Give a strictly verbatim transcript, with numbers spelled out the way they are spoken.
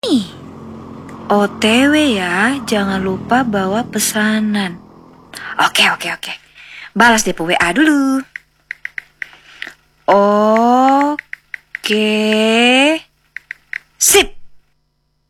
nih. O T W ya, jangan lupa bawa pesanan. Oke, oke, oke. Balas deh W A dulu. Oke.